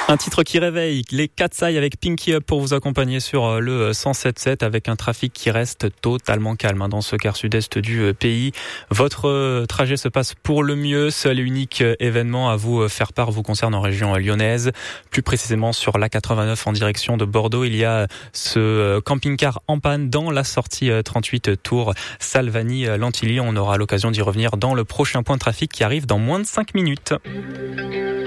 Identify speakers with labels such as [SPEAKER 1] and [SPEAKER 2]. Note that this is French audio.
[SPEAKER 1] Un titre qui réveille, les Katseye avec Pinky Up pour vous accompagner sur le 107.7 avec un trafic qui reste totalement calme dans ce quart sud-est du pays. Votre trajet se passe pour le mieux. Seul et unique événement à vous faire part vous concerne en région lyonnaise. Plus précisément sur l'A89 en direction de Bordeaux. Il y a ce camping-car en panne dans la sortie 38 Tours Salvani-Lantilly. On aura l'occasion d'y revenir dans le prochain point de trafic qui arrive dans moins de 5 minutes.